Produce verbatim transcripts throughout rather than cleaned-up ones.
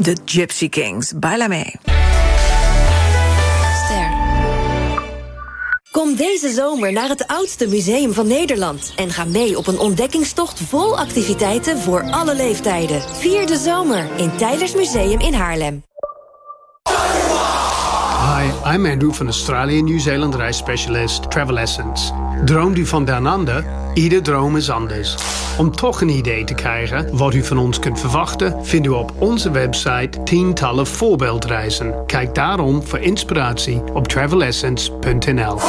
de Gypsy Kings. Baila mee. Kom deze zomer naar het oudste museum van Nederland en ga mee op een ontdekkingstocht vol activiteiten voor alle leeftijden. Vier de zomer in Tylers Museum in Haarlem. Hi, I'm Andrew van Australië en Nieuw-Zeeland reisspecialist Travel Essence. Droomt u van down under? Ieder droom is anders. Om toch een idee te krijgen wat u van ons kunt verwachten, vindt u op onze website tientallen voorbeeldreizen. Kijk daarom voor inspiratie op travel essence punt n l.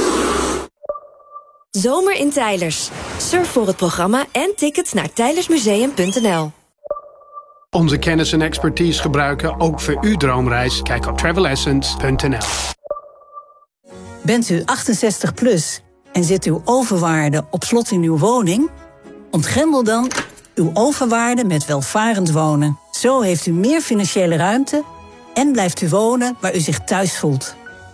Zomer in Tylers. Surf voor het programma en tickets naar tylersmuseum punt n l. Onze kennis en expertise gebruiken ook voor uw droomreis. Kijk op travel essence punt n l. Bent u achtenzestig plus en zit uw overwaarde op slot in uw woning? Ontgrendel dan uw overwaarde met welvarend wonen. Zo heeft u meer financiële ruimte en blijft u wonen waar u zich thuis voelt.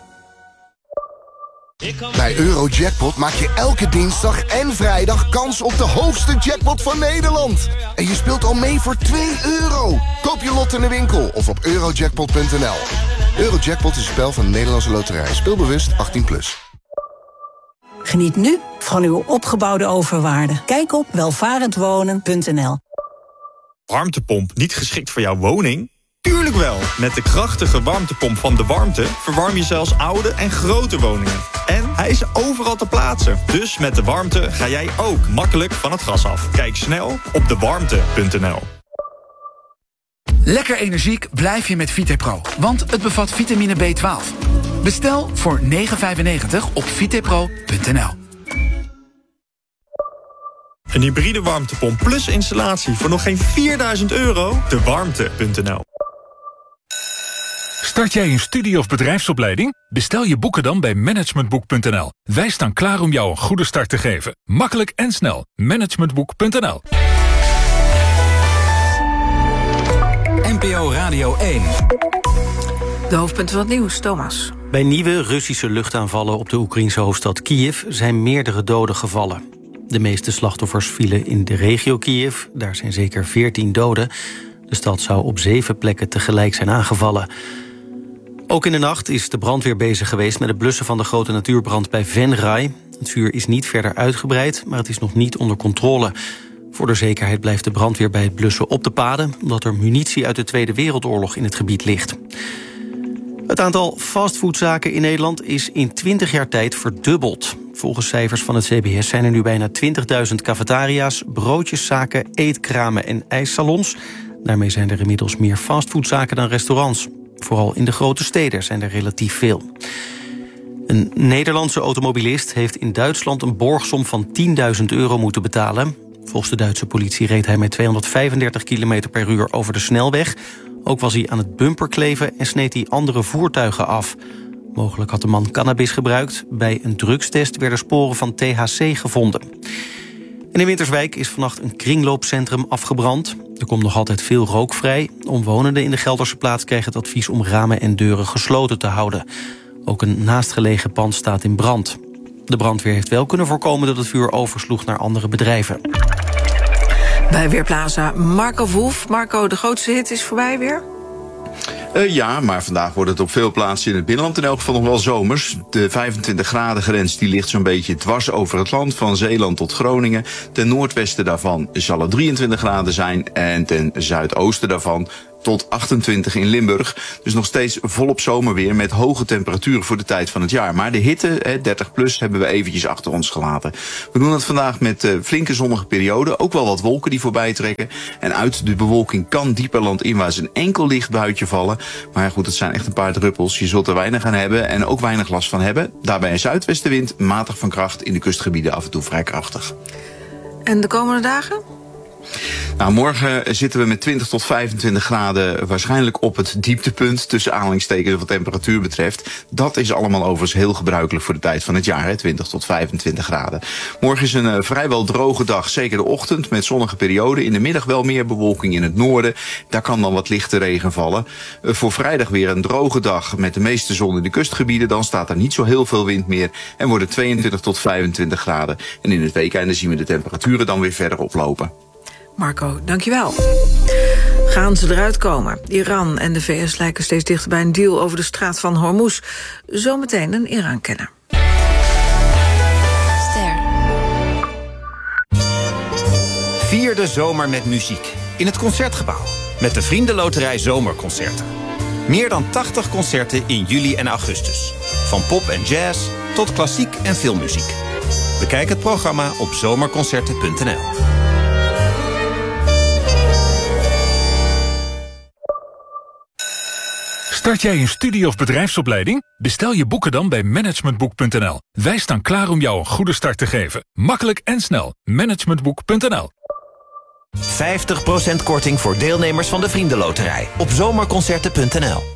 Bij Eurojackpot maak je elke dinsdag en vrijdag kans op de hoogste jackpot van Nederland. En je speelt al mee voor twee euro. Koop je lot in de winkel of op eurojackpot punt n l. Eurojackpot is een spel van de Nederlandse Loterij. Speelbewust achttien plus. Geniet nu van uw opgebouwde overwaarde. Kijk op welvarendwonen punt n l. Warmtepomp niet geschikt voor jouw woning? Tuurlijk wel! Met de krachtige warmtepomp van De Warmte verwarm je zelfs oude en grote woningen. En hij is overal te plaatsen. Dus met De Warmte ga jij ook makkelijk van het gas af. Kijk snel op de warmte punt n l. Lekker energiek blijf je met VitaPro, want het bevat vitamine B twaalf. Bestel voor negen vijfennegentig op vitapro punt n l. Een hybride warmtepomp plus installatie voor nog geen vierduizend euro? de warmte punt n l. Start jij een studie- of bedrijfsopleiding? Bestel je boeken dan bij managementboek punt n l. Wij staan klaar om jou een goede start te geven. Makkelijk en snel. managementboek punt n l. N P O Radio één. De hoofdpunten van het nieuws, Thomas. Bij nieuwe Russische luchtaanvallen op de Oekraïnse hoofdstad Kiev zijn meerdere doden gevallen. De meeste slachtoffers vielen in de regio Kiev. Daar zijn zeker veertien doden. De stad zou op zeven plekken tegelijk zijn aangevallen. Ook in de nacht is de brandweer bezig geweest met het blussen van de grote natuurbrand bij Venray. Het vuur is niet verder uitgebreid, maar het is nog niet onder controle. Voor de zekerheid blijft de brandweer bij het blussen op de paden, omdat er munitie uit de Tweede Wereldoorlog in het gebied ligt. Het aantal fastfoodzaken in Nederland is in twintig jaar tijd verdubbeld. Volgens cijfers van het C B S zijn er nu bijna twintigduizend cafetaria's, broodjeszaken, eetkramen en ijssalons. Daarmee zijn er inmiddels meer fastfoodzaken dan restaurants. Vooral in de grote steden zijn er relatief veel. Een Nederlandse automobilist heeft in Duitsland een borgsom van tienduizend euro moeten betalen. Volgens de Duitse politie reed hij met tweehonderdvijfendertig kilometer per uur over de snelweg. Ook was hij aan het bumperkleven en sneed hij andere voertuigen af. Mogelijk had de man cannabis gebruikt. Bij een drugstest werden sporen van T H C gevonden. En in Winterswijk is vannacht een kringloopcentrum afgebrand. Er komt nog altijd veel rook vrij. Omwonenden in de Gelderse plaats krijgen het advies om ramen en deuren gesloten te houden. Ook een naastgelegen pand staat in brand. De brandweer heeft wel kunnen voorkomen dat het vuur oversloeg naar andere bedrijven. Bij Weerplaza Marco Verhoef. Marco, de grootste hit is voorbij weer? Uh, ja, maar vandaag wordt het op veel plaatsen in het binnenland in elk geval nog wel zomers. De vijfentwintig graden grens die ligt zo'n beetje dwars over het land, van Zeeland tot Groningen. Ten noordwesten daarvan zal het drieëntwintig graden zijn en ten zuidoosten daarvan tot achtentwintig in Limburg. Dus nog steeds volop zomerweer met hoge temperaturen voor de tijd van het jaar. Maar de hitte, dertig plus, hebben we eventjes achter ons gelaten. We doen het vandaag met uh, flinke zonnige perioden. Ook wel wat wolken die voorbij trekken. En uit de bewolking kan dieper landinwaarts een enkel licht buitje vallen. Maar goed, het zijn echt een paar druppels. Je zult er weinig aan hebben en ook weinig last van hebben. Daarbij een zuidwestenwind, matig van kracht, in de kustgebieden af en toe vrij krachtig. En de komende dagen? Nou, morgen zitten we met twintig tot vijfentwintig graden waarschijnlijk op het dieptepunt tussen aanhalingstekens wat temperatuur betreft. Dat is allemaal overigens heel gebruikelijk voor de tijd van het jaar, hè, twintig tot vijfentwintig graden. Morgen is een uh, vrijwel droge dag, zeker de ochtend met zonnige perioden. In de middag wel meer bewolking in het noorden. Daar kan dan wat lichte regen vallen. Uh, voor vrijdag weer een droge dag met de meeste zon in de kustgebieden. Dan staat er niet zo heel veel wind meer en wordt het tweeëntwintig tot vijfentwintig graden. En in het weekende zien we de temperaturen dan weer verder oplopen. Marco, dankjewel. Gaan ze eruit komen? Iran en de V S lijken steeds dichter bij een deal over de straat van Hormuz. Zometeen een Iran-kenner. Vier de zomer met muziek in het Concertgebouw met de Vriendenloterij Zomerconcerten. Meer dan tachtig concerten in juli en augustus. Van pop en jazz tot klassiek en filmmuziek. Bekijk het programma op zomerconcerten punt n l. Start jij een studie- of bedrijfsopleiding? Bestel je boeken dan bij managementboek punt n l. Wij staan klaar om jou een goede start te geven. Makkelijk en snel. managementboek punt n l. vijftig procent korting voor deelnemers van de Vriendenloterij op zomerconcerten punt n l.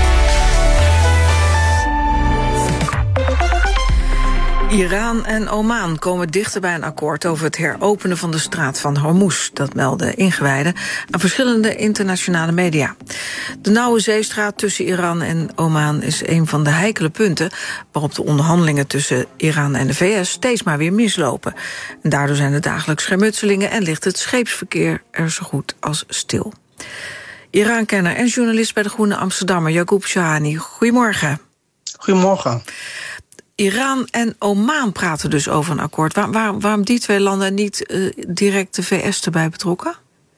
Iran en Oman komen dichter bij een akkoord over het heropenen van de straat van Hormuz. Dat melden ingewijden aan verschillende internationale media. De nauwe zeestraat tussen Iran en Oman is een van de heikele punten waarop de onderhandelingen tussen Iran en de V S steeds maar weer mislopen. En daardoor zijn er dagelijks schermutselingen en ligt het scheepsverkeer er zo goed als stil. Iran-kenner en journalist bij de Groene Amsterdammer, Yaqoub Shahani. Goedemorgen. Goedemorgen. Iran en Oman praten dus over een akkoord. Waar, waar, waarom die twee landen niet uh, direct de V S erbij betrokken?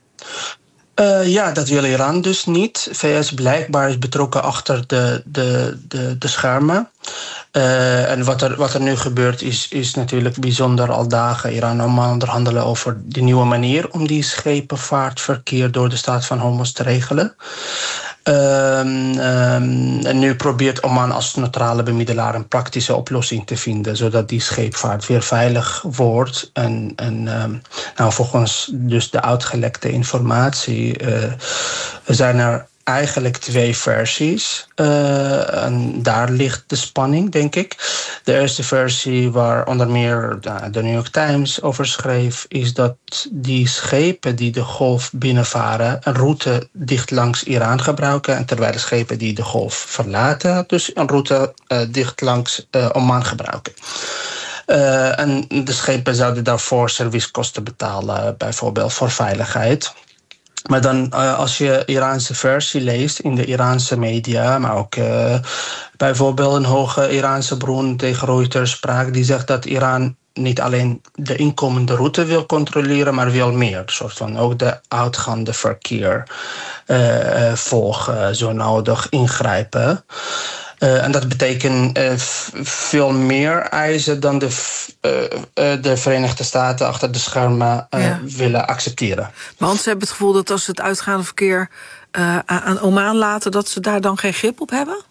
Uh, ja, dat wil Iran dus niet. V S blijkbaar is betrokken achter de, de, de, de schermen. Uh, en wat er, wat er nu gebeurt is, is natuurlijk bijzonder al dagen. Iran en Oman onderhandelen over de nieuwe manier om die schepenvaartverkeer door de staat van Hormuz te regelen. Um, um, en nu probeert Oman als neutrale bemiddelaar een praktische oplossing te vinden, zodat die scheepvaart weer veilig wordt. En, en um, nou, volgens dus de uitgelekte informatie uh, zijn er eigenlijk twee versies. Uh, en daar ligt de spanning, denk ik. De eerste versie, waar onder meer de New York Times over schreef, is dat die schepen die de golf binnenvaren een route dicht langs Iran gebruiken, en terwijl de schepen die de golf verlaten dus een route uh, dicht langs uh, Oman gebruiken. Uh, en de schepen zouden daarvoor servicekosten betalen, bijvoorbeeld voor veiligheid. Maar dan, uh, als je Iraanse versie leest in de Iraanse media, maar ook uh, bijvoorbeeld een hoge Iraanse bron tegen Reuters sprak, die zegt dat Iran niet alleen de inkomende route wil controleren, maar veel meer. Een soort van ook de uitgaande verkeer uh, volgen, zo nodig ingrijpen. Uh, en dat betekent uh, f- veel meer eisen dan de, f- uh, uh, de Verenigde Staten achter de schermen uh, ja. willen accepteren. Want ze hebben het gevoel dat als ze het uitgaande verkeer uh, aan Oman laten, dat ze daar dan geen grip op hebben?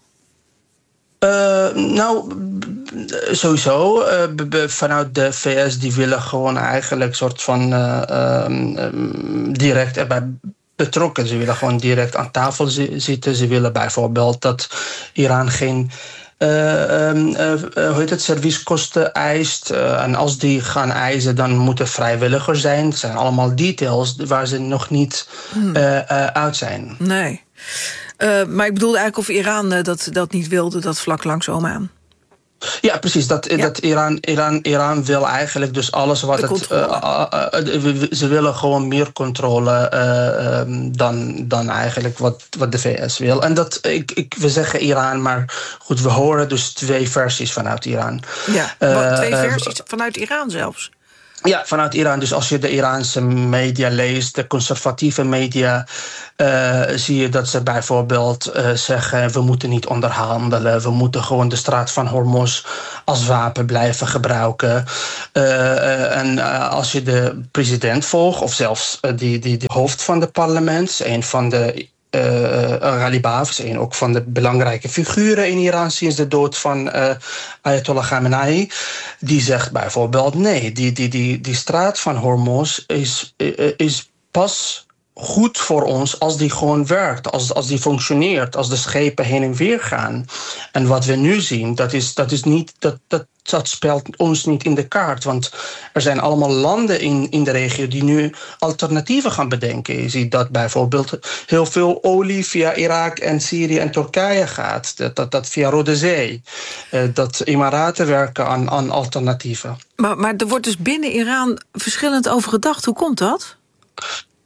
Uh, nou, sowieso. Uh, b- b- vanuit de V S die willen gewoon eigenlijk soort van uh, um, um, direct erbij betrokken. Ze willen gewoon direct aan tafel zi- zitten. Ze willen bijvoorbeeld dat Iran geen uh, um, uh, hoe heet het, servicekosten eist. Uh, en als die gaan eisen, dan moeten vrijwilliger zijn. Het zijn allemaal details waar ze nog niet hmm. uh, uh, uit zijn. Nee. Uh, maar ik bedoelde eigenlijk of Iran uh, dat, dat niet wilde, dat vlak langs Oman. Ja, precies. Dat, ja. dat Iran, Iran, Iran wil eigenlijk dus alles wat het. Uh, uh, uh, ze willen gewoon meer controle uh, um, dan, dan eigenlijk wat, wat de V S wil. En dat, ik, ik, we zeggen Iran, maar goed, we horen dus twee versies vanuit Iran. Ja, uh, twee versies uh, vanuit Iran zelfs? Ja, vanuit Iran. Dus als je de Iraanse media leest, de conservatieve media, uh, zie je dat ze bijvoorbeeld uh, zeggen, we moeten niet onderhandelen, we moeten gewoon de straat van Hormuz als wapen blijven gebruiken. Uh, uh, en uh, als je de president volgt, of zelfs uh, die, die, die hoofd van het parlement, een van de Uh, Ghalibaf is een ook van de belangrijke figuren in Iran sinds de dood van uh, Ayatollah Khamenei. Die zegt bijvoorbeeld nee, die, die, die, die straat van Hormuz is, is pas goed voor ons als die gewoon werkt, als, als die functioneert, als de schepen heen en weer gaan. En wat we nu zien, dat is, dat is niet, dat, dat, dat speelt ons niet in de kaart. Want er zijn allemaal landen in, in de regio die nu alternatieven gaan bedenken. Je ziet dat bijvoorbeeld heel veel olie via Irak en Syrië en Turkije gaat. Dat, dat, dat via Rode Zee. Uh, dat Emiraten werken aan, aan alternatieven. Maar, maar er wordt dus binnen Iran verschillend over gedacht. Hoe komt dat?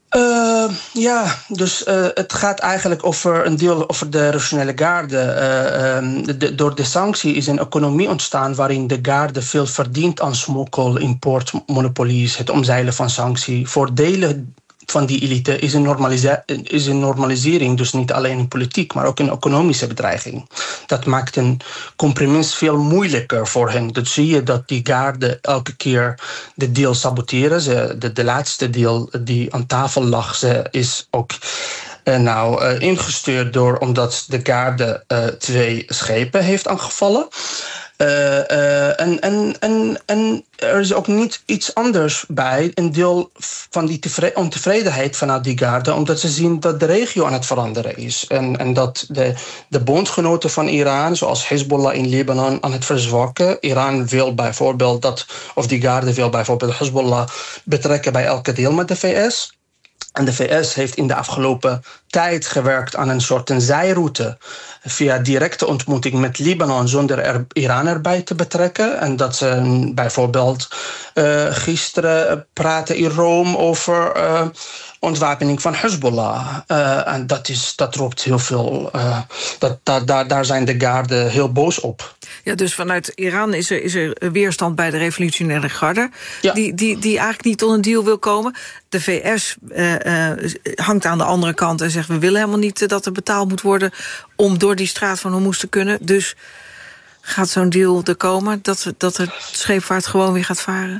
Uh, ja, dus uh, het gaat eigenlijk over een deel over de rationele garde. Uh, um, de, door de sanctie is een economie ontstaan waarin de garde veel verdient aan smokkel, import, monopolies, het omzeilen van sanctie. Voor delen van die elite is een, normalisa- is een normalisering, dus niet alleen in politiek, maar ook een economische bedreiging. Dat maakt een compromis veel moeilijker voor hen. Dat zie je dat die garde elke keer de deal saboteren. Ze, de, de laatste deal die aan tafel lag, ze is ook uh, nou, uh, ingestuurd door omdat de garde uh, twee schepen heeft aangevallen. Uh, uh, en, en, en, en er is ook niet iets anders bij. Een deel van die tevre- ontevredenheid vanuit die garde, omdat ze zien dat de regio aan het veranderen is. En, en dat de, de bondgenoten van Iran, zoals Hezbollah in Libanon, aan het verzwakken. Iran wil bijvoorbeeld dat, of die garde wil bijvoorbeeld Hezbollah betrekken bij elke deel met de V S. En de V S heeft in de afgelopen tijd gewerkt aan een soort een zijroute via directe ontmoeting met Libanon zonder er Iran erbij te betrekken. En dat ze bijvoorbeeld uh, gisteren praten in Rome over uh, ontwapening van Hezbollah. Uh, en dat, is, dat roept heel veel. Uh, dat, dat, daar, daar zijn de garde heel boos op. Ja, dus vanuit Iran is er, is er weerstand bij de revolutionaire garde, ja. die, die, die eigenlijk niet tot een deal wil komen. De V S uh, uh, hangt aan de andere kant en zegt, we willen helemaal niet uh, dat er betaald moet worden om door die straat van Hormuz te kunnen. Dus gaat zo'n deal er komen, dat, dat de scheepvaart gewoon weer gaat varen?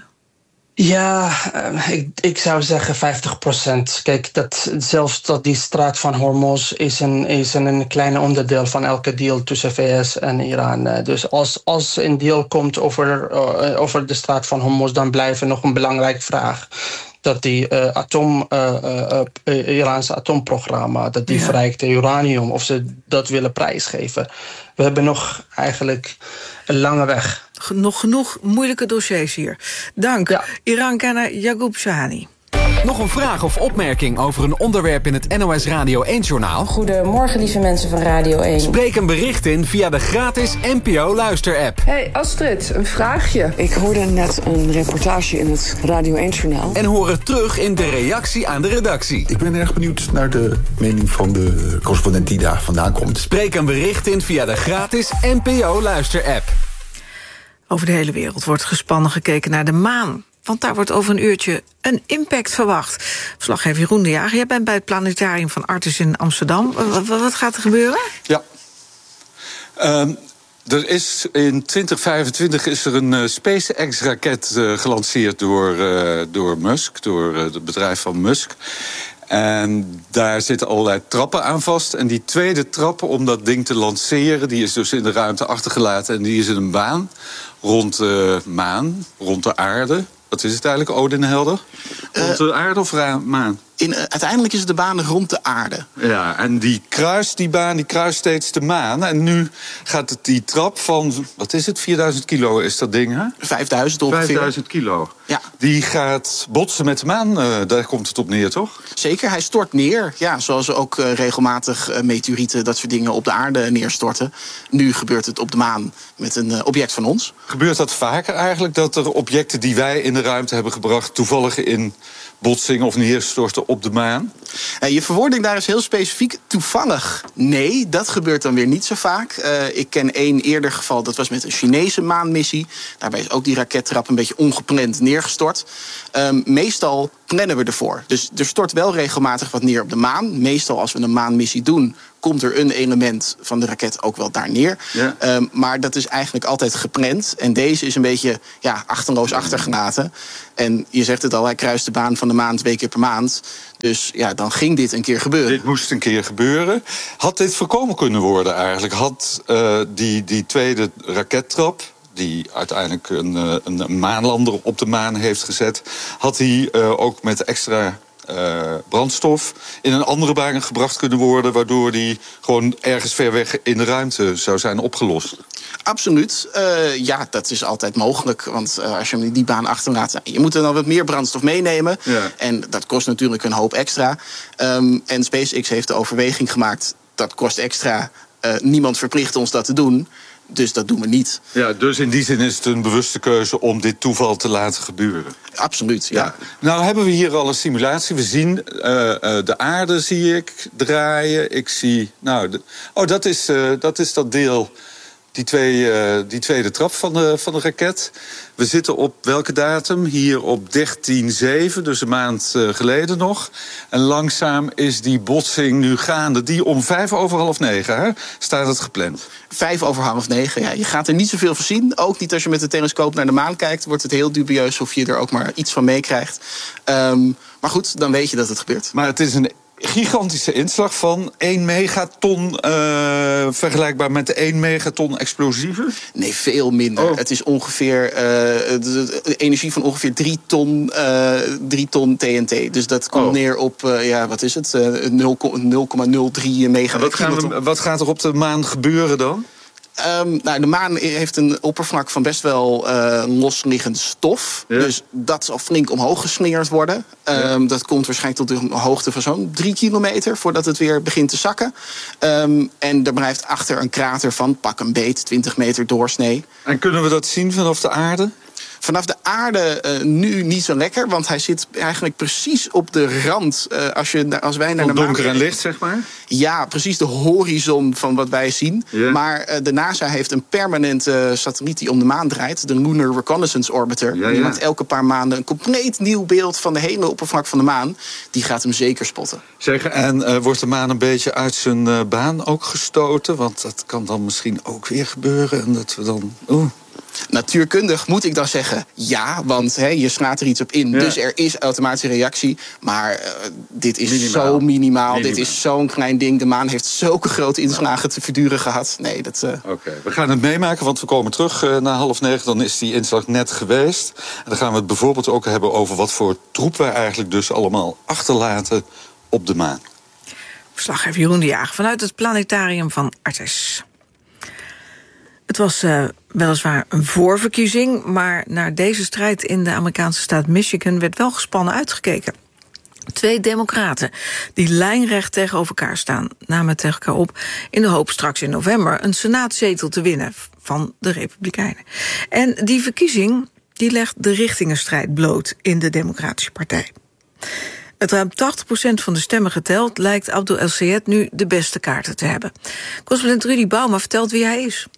Ja, ik, ik zou zeggen vijftig procent. Kijk, dat, zelfs dat die straat van Hormuz is een, is een, een klein onderdeel van elke deal tussen V S en Iran. Dus als, als een deal komt over, uh, over de straat van Hormuz, dan blijft er nog een belangrijke vraag. Dat die uh, atoom, uh, uh, uh, Iraanse atoomprogramma, dat die ja. verrijkte uranium, of ze dat willen prijsgeven. We hebben nog eigenlijk een lange weg. Nog genoeg moeilijke dossiers hier. Dank, ja. Iran-kenner Yacoub Shahani. Nog een vraag of opmerking over een onderwerp in het N O S Radio één-journaal? Goedemorgen, lieve mensen van Radio één. Spreek een bericht in via de gratis N P O-luister-app. Hey Astrid, een vraagje. Ik hoorde net een reportage in het Radio één-journaal. En hoor het terug in de reactie aan de redactie. Ik ben erg benieuwd naar de mening van de correspondent die daar vandaan komt. Spreek een bericht in via de gratis N P O-luister-app. Over de hele wereld wordt gespannen gekeken naar de maan. Want daar wordt over een uurtje een impact verwacht. Verslaggever Jeroen de Jager, jij bent bij het planetarium van Artis in Amsterdam. Wat, wat gaat er gebeuren? Ja. Um, er is in twintig vijfentwintig is er een uh, SpaceX-raket uh, gelanceerd door, uh, door Musk, door uh, het bedrijf van Musk. En daar zitten allerlei trappen aan vast. En die tweede trap om dat ding te lanceren, die is dus in de ruimte achtergelaten. En die is in een baan rond de maan, rond de aarde. Wat is het eigenlijk, Odin Helder? Rond de aarde of ra- maan? In, uh, uiteindelijk is het de baan rond de aarde. Ja, en die kruist, die baan, die kruist steeds de maan. En nu gaat het die trap van, wat is het, vierduizend kilo is dat ding, hè? vijfduizend ongeveer. vijfduizend kilo. Ja. Die gaat botsen met de maan, uh, daar komt het op neer, toch? Zeker, hij stort neer. Ja, zoals ook uh, regelmatig uh, meteorieten, dat soort dingen op de aarde neerstorten. Nu gebeurt het op de maan met een uh, object van ons. Gebeurt dat vaker eigenlijk, dat er objecten die wij in de ruimte hebben gebracht toevallig in botsing of neerstorten op de maan? Uh, je verwoording daar is heel specifiek. Toevallig nee, dat gebeurt dan weer niet zo vaak. Uh, ik ken één eerder geval, dat was met een Chinese maanmissie. Daarbij is ook die rakettrap een beetje ongepland neergestort. Um, meestal plannen we ervoor. Dus er stort wel regelmatig wat neer op de maan. Meestal als we een maanmissie doen, komt er een element van de raket ook wel daar neer. Ja. Um, maar dat is eigenlijk altijd gepland. En deze is een beetje ja, achterloos achtergelaten. En je zegt het al, hij kruist de baan van de maan twee keer per maand. Dus ja, dan ging dit een keer gebeuren. Dit moest een keer gebeuren. Had dit voorkomen kunnen worden eigenlijk? Had uh, die, die tweede rakettrap, die uiteindelijk een, een maanlander op de maan heeft gezet, had hij uh, ook met extra Uh, brandstof in een andere baan gebracht kunnen worden, waardoor die gewoon ergens ver weg in de ruimte zou zijn opgelost? Absoluut. Uh, ja, dat is altijd mogelijk. Want uh, als je hem die baan achterlaat, je moet er dan wat meer brandstof meenemen. Ja. En dat kost natuurlijk een hoop extra. Um, en SpaceX heeft de overweging gemaakt, dat kost extra. Uh, niemand verplicht ons dat te doen. Dus dat doen we niet. Ja, dus in die zin is het een bewuste keuze om dit toeval te laten gebeuren. Absoluut, ja. ja. Nou hebben we hier al een simulatie. We zien uh, uh, de aarde zie ik draaien. Ik zie... Nou, de, oh, dat is, uh, dat is dat deel... Die, twee, uh, die tweede trap van de, van de raket. We zitten op welke datum? Hier op dertien zeven, dus een maand uh, geleden nog. En langzaam is die botsing nu gaande. Die om vijf over half negen, hè, staat het gepland. Vijf over half negen, ja. Je gaat er niet zoveel van zien. Ook niet als je met de telescoop naar de maan kijkt. Wordt het heel dubieus of je er ook maar iets van meekrijgt. Um, maar goed, dan weet je dat het gebeurt. Maar het is een gigantische inslag van één megaton, uh, vergelijkbaar met de één megaton explosieven? Nee, veel minder. Oh. Het is ongeveer uh, de, de energie van ongeveer drie ton, uh, drie ton T N T. Dus dat komt oh. neer op, uh, ja, wat is het? Uh, nul komma nul drie megawatt. Wat, gaan we, wat gaat er op de maan gebeuren dan? Um, nou, de maan heeft een oppervlak van best wel uh, losliggend stof. Ja. Dus dat zal flink omhoog geslingerd worden. Um, ja. Dat komt waarschijnlijk tot een hoogte van zo'n drie kilometer... voordat het weer begint te zakken. Um, en er blijft achter een krater van pak een beet, twintig meter doorsnee. En kunnen we dat zien vanaf de aarde? Vanaf de aarde uh, nu niet zo lekker, want hij zit eigenlijk precies op de rand. Uh, als, je, als wij naar de maan... Donker en licht, zeg maar? Ja, precies de horizon van wat wij zien. Yeah. Maar uh, de NASA heeft een permanente satelliet die om de maan draait. De Lunar Reconnaissance Orbiter. Ja, die ja. maakt elke paar maanden een compleet nieuw beeld van de hele oppervlak van de maan. Die gaat hem zeker spotten. Zeg, en uh, wordt de maan een beetje uit zijn uh, baan ook gestoten? Want dat kan dan misschien ook weer gebeuren. En dat we dan... Uh. Natuurkundig moet ik dan zeggen ja, want he, je slaat er iets op in. Ja. Dus er is automatische reactie. Maar uh, dit is minimaal. zo minimaal. minimaal. Dit is zo'n klein ding. De maan heeft zulke grote inslagen te verduren gehad. Nee, dat... Uh... Oké, okay. We gaan het meemaken, want we komen terug uh, na half negen. Dan is die inslag net geweest. En dan gaan we het bijvoorbeeld ook hebben over wat voor troep wij eigenlijk dus allemaal achterlaten op de maan. Verslaggever Jeroen de Jager vanuit het planetarium van Artes. Het was uh, weliswaar een voorverkiezing, maar naar deze strijd in de Amerikaanse staat Michigan werd wel gespannen uitgekeken. Twee democraten die lijnrecht tegenover elkaar staan, namen tegen elkaar op in de hoop straks in november een senaatzetel te winnen van de Republikeinen. En die verkiezing die legt de richtingenstrijd bloot in de Democratische Partij. Met ruim tachtig procent van de stemmen geteld lijkt Abdul El-Sayed nu de beste kaarten te hebben. Correspondent Rudy Bauma vertelt wie hij is.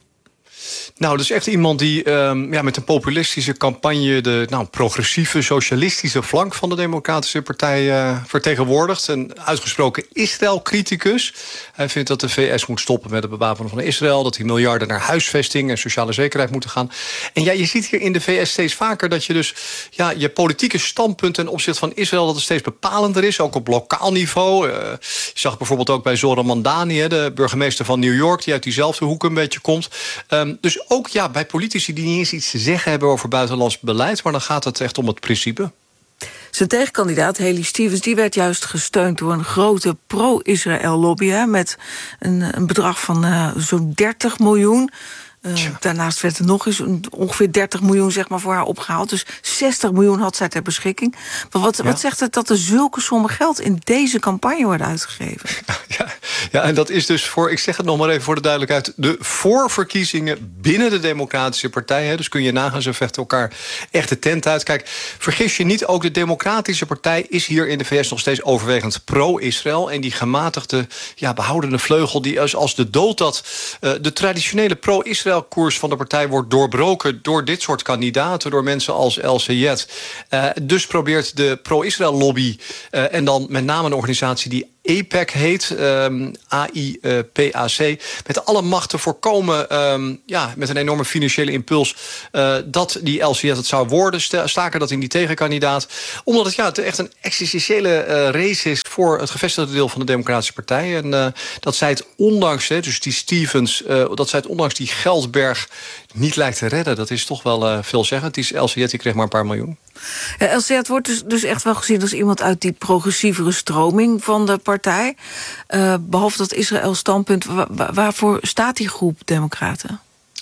Nou, dat is echt iemand die um, ja, met een populistische campagne de nou, progressieve, socialistische flank van de Democratische Partij uh, vertegenwoordigt. Een uitgesproken Israël-criticus. Hij vindt dat de V S moet stoppen met het bewapenen van Israël, dat die miljarden naar huisvesting en sociale zekerheid moeten gaan. En ja, je ziet hier in de V S steeds vaker dat je dus ja, je politieke standpunt ten opzichte van Israël dat het steeds bepalender is, ook op lokaal niveau. Uh, je zag bijvoorbeeld ook bij Zohran Mamdani, hè, de burgemeester van New York, die uit diezelfde hoek een beetje komt. Um, Dus ook ja, bij politici die niet eens iets te zeggen hebben over buitenlands beleid, maar dan gaat het echt om het principe. Zijn tegenkandidaat, Haley Stevens, die werd juist gesteund door een grote pro-Israël-lobby hè, met een, een bedrag van uh, zo'n dertig miljoen. Uh, daarnaast werd er nog eens ongeveer dertig miljoen zeg maar, voor haar opgehaald. Dus zestig miljoen had zij ter beschikking. Maar wat, ja. wat zegt het dat er zulke sommen geld in deze campagne worden uitgegeven? Ja, ja, en dat is dus voor, ik zeg het nog maar even voor de duidelijkheid, de voorverkiezingen binnen de Democratische Partij. Hè. Dus kun je nagaan, ze vechten elkaar echt de tent uit. Kijk, vergis je niet, ook de Democratische Partij is hier in de V S nog steeds overwegend pro-Israël. En die gematigde, ja, behoudende vleugel, die als, als de dood dat uh, de traditionele pro-Israël koers van de partij wordt doorbroken door dit soort kandidaten, door mensen als El-Sayed. Uh, dus probeert de pro-Israël-lobby uh, en dan met name een organisatie die A I P A C heet, um, A I P A C, met alle macht te voorkomen, um, ja, met een enorme financiële impuls, uh, dat die El-Sayed het zou worden, staken dat in die tegenkandidaat. Omdat het, ja, het echt een existentiële uh, race is voor het gevestigde deel van de Democratische Partij. En uh, dat zij het ondanks, hè, dus die Stevens, uh, dat zij het ondanks die geldberg niet lijkt te redden, dat is toch wel uh, veelzeggend. Die El-Sayed die kreeg maar een paar miljoen. Ja, El-Sayed wordt dus, dus echt wel gezien als iemand uit die progressievere stroming van de partij. Uh, behalve dat Israël-standpunt, wa- wa- waarvoor staat die groep democraten?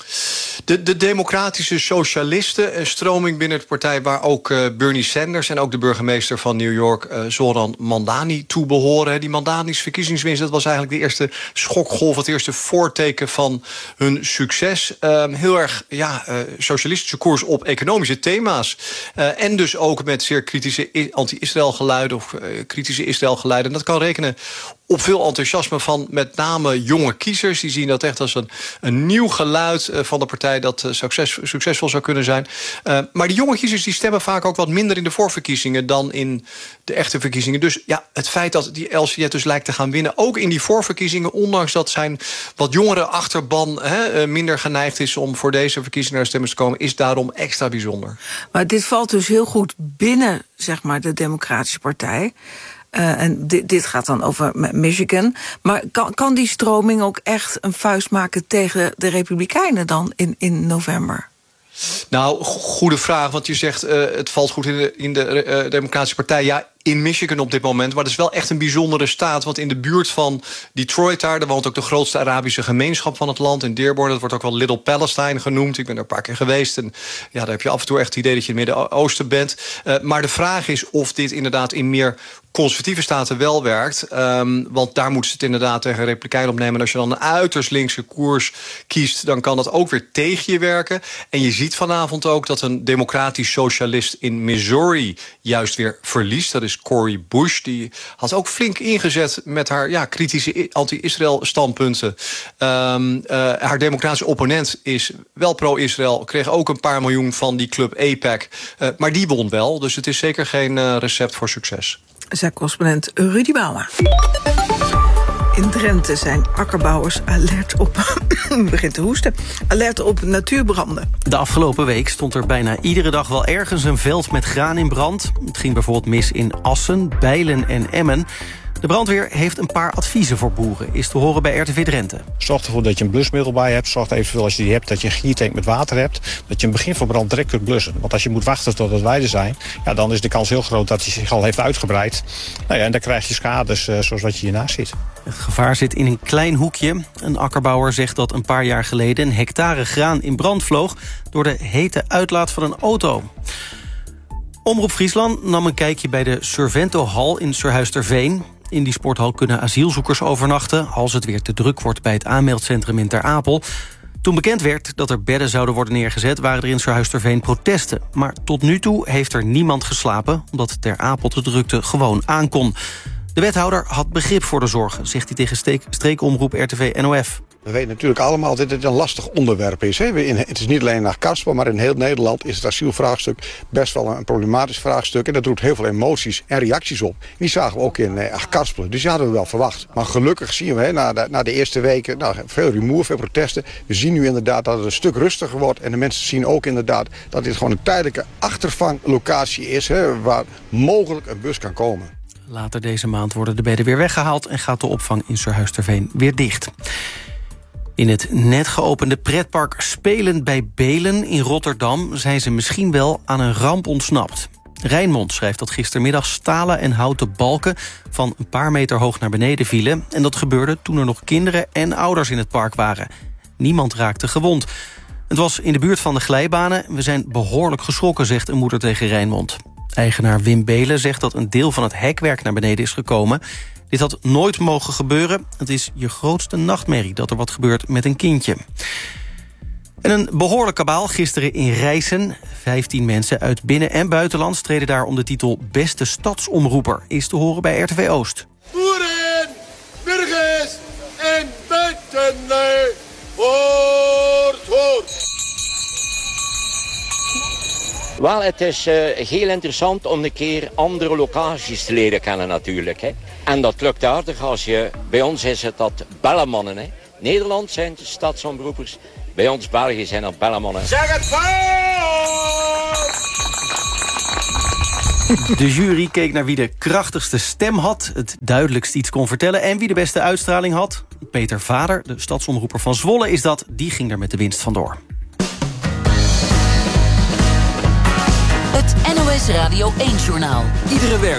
De, de democratische socialisten, een stroming binnen de partij waar ook uh, Bernie Sanders en ook de burgemeester van New York, uh, Zoran Mandani, toe behoren. Die Mandani's verkiezingswinst, dat was eigenlijk de eerste schokgolf, het eerste voorteken van hun succes. Uh, heel erg ja, uh, socialistische koers op economische thema's. Uh, en dus ook met zeer kritische anti-Israël geluiden of uh, kritische Israël geluiden. En dat kan rekenen op veel enthousiasme van met name jonge kiezers. Die zien dat echt als een, een nieuw geluid uh, van de partij dat uh, succes, succesvol zou kunnen zijn. Uh, maar die jonge kiezers die stemmen vaak ook wat minder in de voorverkiezingen dan in de echte verkiezingen. Dus ja, het feit dat die El Sayed dus lijkt te gaan winnen, ook in die voorverkiezingen, ondanks dat zijn wat jongere achterban hè, uh, minder geneigd is om voor deze verkiezingen naar stemmers te komen, is daarom extra bijzonder. Maar dit valt dus heel goed binnen, zeg maar, de Democratische Partij. Uh, en dit, dit gaat dan over Michigan. Maar kan, kan die stroming ook echt een vuist maken tegen de Republikeinen dan in, in november? Nou, goede vraag, want je zegt uh, het valt goed in de, in de uh, Democratische Partij. Ja, in Michigan op dit moment, maar dat is wel echt een bijzondere staat, want in de buurt van Detroit daar, daar woont ook de grootste Arabische gemeenschap van het land, in Dearborn. Dat wordt ook wel Little Palestine genoemd. Ik ben er een paar keer geweest en ja, daar heb je af en toe echt het idee dat je in het Midden-Oosten bent. Uh, maar de vraag is of dit inderdaad in meer conservatieve staten wel werkt. Um, want daar moeten ze het inderdaad tegen Republikeinen opnemen. En als je dan een uiterst linkse koers kiest, dan kan dat ook weer tegen je werken. En je ziet vanavond ook dat een democratisch socialist in Missouri juist weer verliest. Dat is Cori Bush. Die had ook flink ingezet met haar ja, kritische anti-Israël standpunten. Um, uh, haar democratische opponent is wel pro-Israël. Kreeg ook een paar miljoen van die club AIPAC. Uh, maar die won wel. Dus het is zeker geen uh, recept voor succes. Zei correspondent Rudy Bauma. In Drenthe zijn akkerbouwers alert op... begint te hoesten. Alert op natuurbranden. De afgelopen week stond er bijna iedere dag wel ergens een veld met graan in brand. Het ging bijvoorbeeld mis in Assen, Bijlen en Emmen. De brandweer heeft een paar adviezen voor boeren. Is te horen bij R T V Drenthe. Zorg ervoor dat je een blusmiddel bij hebt. Zorg eventueel als je die hebt dat je een giertank met water hebt. Dat je een begin van brand direct kunt blussen. Want als je moet wachten tot het weiden zijn, ja, dan is de kans heel groot dat hij zich al heeft uitgebreid. Nou ja, en dan krijg je schades uh, zoals wat je hiernaast ziet. Het gevaar zit in een klein hoekje. Een akkerbouwer zegt dat een paar jaar geleden een hectare graan in brand vloog door de hete uitlaat van een auto. Omroep Friesland nam een kijkje bij de Survento-hal in Surhuisterveen. In die sporthal kunnen asielzoekers overnachten als het weer te druk wordt bij het aanmeldcentrum in Ter Apel. Toen bekend werd dat er bedden zouden worden neergezet, waren er in Surhuisterveen protesten. Maar tot nu toe heeft er niemand geslapen, omdat Ter Apel de drukte gewoon aankon. De wethouder had begrip voor de zorgen, zegt hij tegen streekomroep R T V N O F. We weten natuurlijk allemaal dat dit een lastig onderwerp is. Het is niet alleen naar Karsel, maar in heel Nederland is het asielvraagstuk best wel een problematisch vraagstuk. En dat roept heel veel emoties en reacties op. Die zagen we ook in eh, Karsel, dus die hadden we wel verwacht. Maar gelukkig zien we hè, na, de, na de eerste weken nou, veel rumoer, veel protesten. We zien nu inderdaad dat het een stuk rustiger wordt. En de mensen zien ook inderdaad dat dit gewoon een tijdelijke achtervanglocatie is, hè, waar mogelijk een bus kan komen. Later deze maand worden de bedden weer weggehaald en gaat de opvang in Surhuisterveen weer dicht. In het net geopende pretpark Spelen bij Belen in Rotterdam zijn ze misschien wel aan een ramp ontsnapt. Rijnmond schrijft dat gistermiddag stalen en houten balken van een paar meter hoog naar beneden vielen. En dat gebeurde toen er nog kinderen en ouders in het park waren. Niemand raakte gewond. Het was in de buurt van de glijbanen. We zijn behoorlijk geschrokken, zegt een moeder tegen Rijnmond. Eigenaar Wim Belen zegt dat een deel van het hekwerk naar beneden is gekomen. Dit had nooit mogen gebeuren. Het is je grootste nachtmerrie dat er wat gebeurt met een kindje. En een behoorlijk kabaal gisteren in Rijssen. Vijftien mensen uit binnen- en buitenland streden daar om de titel Beste Stadsomroeper. Is te horen bij R T V Oost. Boeren, burgers en buitenlui, voort, voort. Wel, het is uh, heel interessant om een keer andere locaties te leren kennen natuurlijk. Hè. En dat lukt aardig als je... Bij ons is het dat bellemannen. Hè. Nederland zijn de stadsomroepers. Bij ons België zijn dat bellemannen. Zeg het fout! De jury keek naar wie de krachtigste stem had, het duidelijkst iets kon vertellen en wie de beste uitstraling had. Peter Vader, de stadsomroeper van Zwolle, is dat. Die ging er met de winst vandoor. Het N O S Radio één Journaal. Iedere werk.